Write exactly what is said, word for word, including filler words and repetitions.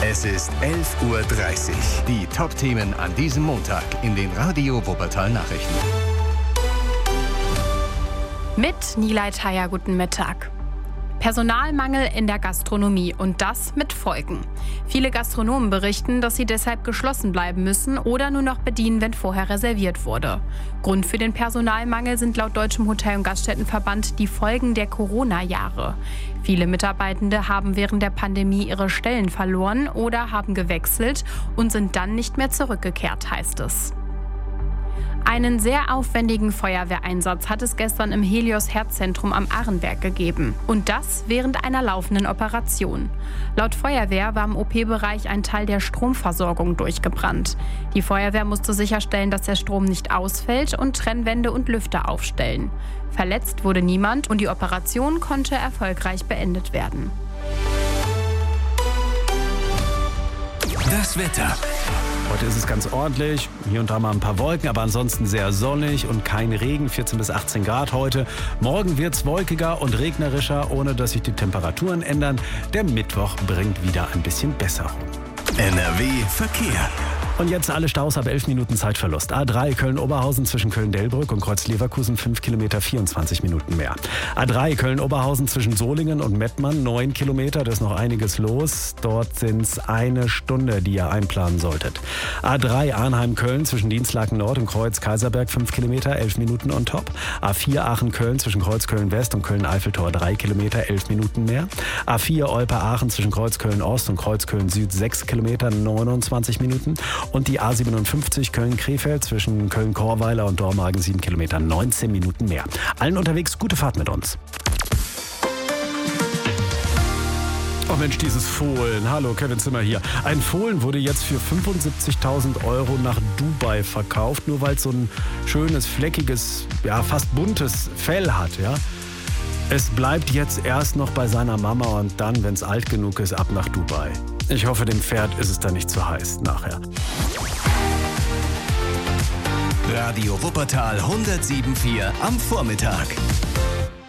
Es ist elf Uhr dreißig. Die Top-Themen an diesem Montag in den Radio Wuppertal Nachrichten. Mit Nilay Thayer, guten Mittag. Personalmangel in der Gastronomie und das mit Folgen. Viele Gastronomen berichten, dass sie deshalb geschlossen bleiben müssen oder nur noch bedienen, wenn vorher reserviert wurde. Grund für den Personalmangel sind laut Deutschem Hotel- und Gaststättenverband die Folgen der Corona-Jahre. Viele Mitarbeitende haben während der Pandemie ihre Stellen verloren oder haben gewechselt und sind dann nicht mehr zurückgekehrt, heißt es. Einen sehr aufwendigen Feuerwehreinsatz hat es gestern im Helios-Herzzentrum am Arenberg gegeben. Und das während einer laufenden Operation. Laut Feuerwehr war im O P-Bereich ein Teil der Stromversorgung durchgebrannt. Die Feuerwehr musste sicherstellen, dass der Strom nicht ausfällt und Trennwände und Lüfter aufstellen. Verletzt wurde niemand und die Operation konnte erfolgreich beendet werden. Das Wetter. Heute ist es ganz ordentlich, hier und da mal ein paar Wolken, aber ansonsten sehr sonnig und kein Regen, vierzehn bis achtzehn Grad heute. Morgen wird es wolkiger und regnerischer, ohne dass sich die Temperaturen ändern. Der Mittwoch bringt wieder ein bisschen Besserung. N R W Verkehr. Und jetzt alle Staus ab elf Minuten Zeitverlust. A drei Köln-Oberhausen zwischen Köln-Delbrück und Kreuz-Leverkusen fünf Kilometer, vierundzwanzig Minuten mehr. A drei Köln-Oberhausen zwischen Solingen und Mettmann neun Kilometer, da ist noch einiges los. Dort sind es eine Stunde, die ihr einplanen solltet. A drei Arnheim-Köln zwischen Dienstlaken Nord und Kreuz-Kaiserberg fünf Kilometer, elf Minuten on top. A vier Aachen-Köln zwischen Kreuz-Köln-West und Köln-Eiffeltor drei Kilometer, elf Minuten mehr. A vier Olpe-Aachen zwischen Kreuz-Köln-Ost und Kreuz-Köln-Süd sechs Kilometer, neunundzwanzig Minuten. Und die A siebenundfünfzig Köln-Krefeld zwischen Köln-Korweiler und Dormagen sieben Kilometer, neunzehn Minuten mehr. Allen unterwegs gute Fahrt mit uns. Oh Mensch, dieses Fohlen. Hallo, Kevin Zimmer hier. Ein Fohlen wurde jetzt für fünfundsiebzigtausend Euro nach Dubai verkauft, nur weil es so ein schönes, fleckiges, ja fast buntes Fell hat, ja. Es bleibt jetzt erst noch bei seiner Mama und dann, wenn es alt genug ist, ab nach Dubai. Ich hoffe, dem Pferd ist es dann nicht zu heiß nachher. Radio Wuppertal hundertsieben Komma vier am Vormittag.